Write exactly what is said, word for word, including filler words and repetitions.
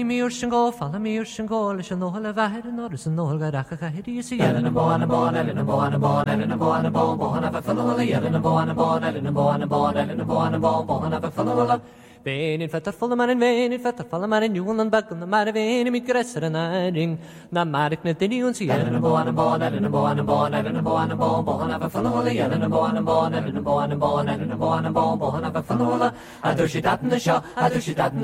Miúr sin gá falla míúr sin gáil leis an nóla bheir an áras an nóga racha chahirí sa dhéanana bána bána elina bána bána elina bána bána bána bheith fallóla dhéanana bána bána elina bána bána elina bána bána bána bheith fallóla Vénin fetar fulla man in vénin fetar falla man in júlan bagan na mar vénin mi gresar an airing na marik na diniún sa dhéanana bána bána elina bána bána elina bána bána bána bheith fallóla dhéanana bána bána elina bána bána elina bána bána bána bheith fallóla a dúir si datan na seo a dúir si datan